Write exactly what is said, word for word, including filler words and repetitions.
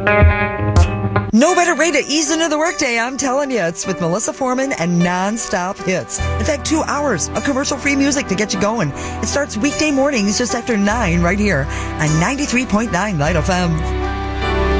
No better way to ease into the workday, I'm telling you. It's with Melissa Foreman and non-stop hits. In fact, two hours of commercial-free music to get you going. It starts weekday mornings just after nine right here on ninety-three point nine Light F M.